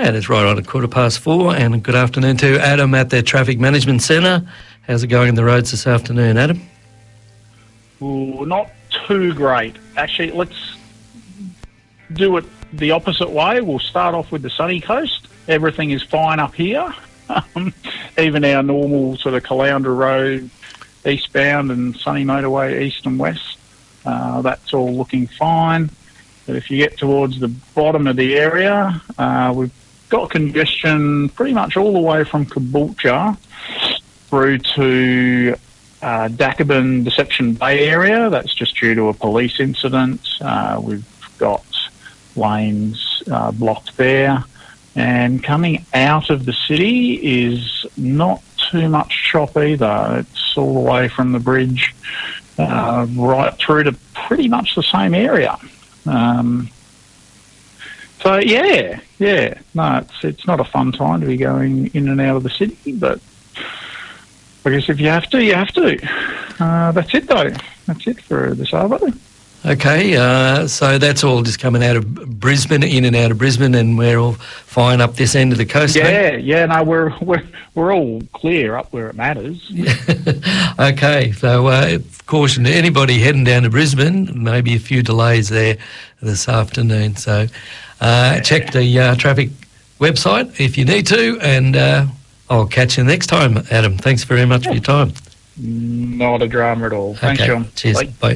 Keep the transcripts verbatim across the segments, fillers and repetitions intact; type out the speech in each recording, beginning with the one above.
And it's right on a quarter past four, and good afternoon to Adam at the Traffic Management Centre. How's it going on the roads this afternoon, Adam? Ooh, not too great. Actually, let's do it the opposite way. We'll start off with the sunny coast. Everything is fine up here. Um, even our normal sort of Caloundra Road, eastbound and Sunny Motorway, east and west, uh, that's all looking fine. But if you get towards the bottom of the area, uh, we've got congestion pretty much all the way from Caboolture through to uh, Dacabin, Deception Bay area. That's just due to a police incident. Uh, we've got lanes uh, blocked there. And coming out of the city is not too much chop either. It's all the way from the bridge uh, right through to pretty much the same area. Um, so yeah, yeah, no, it's it's not a fun time to be going in and out of the city, but I guess if you have to, you have to. Uh, that's it though. That's it for this Arvo. Okay, uh, so that's all just coming out of Brisbane, in and out of Brisbane, and we're all fine up this end of the coast. Yeah, eh? yeah, no, we're we're we're all clear up where it matters. Okay, so uh, caution to anybody heading down to Brisbane, maybe a few delays there this afternoon. So uh, yeah. Check the uh, traffic website if you need to, and uh, I'll catch you next time, Adam. Thanks very much yeah. for your time. Not a drama at all. Thanks, okay. John. Cheers. Bye. Bye.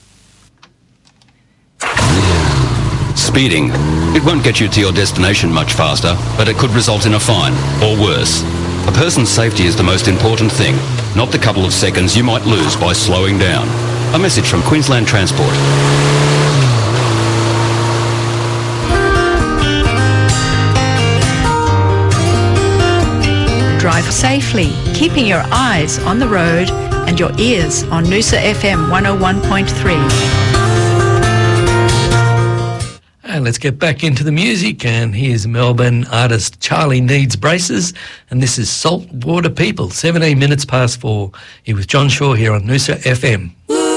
Speeding. It won't get you to your destination much faster, but it could result in a fine, or worse. A person's safety is the most important thing, not the couple of seconds you might lose by slowing down. A message from Queensland Transport. Drive safely, keeping your eyes on the road and your ears on Noosa F M one oh one point three. And let's get back into the music, and here's Melbourne artist Charlie Needs Braces, and this is Saltwater People, seventeen minutes past four. It was John Shaw here on Noosa F M.